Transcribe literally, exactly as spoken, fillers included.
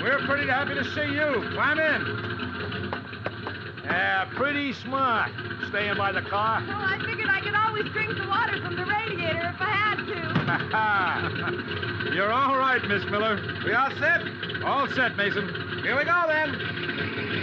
We're pretty happy to see you. Climb in. Yeah, pretty smart. Staying by the car. Well, I figured I could always drink the water from the radiator if I had to. You're all right, Miss Miller. We all set? All set, Mason. Here we go, then.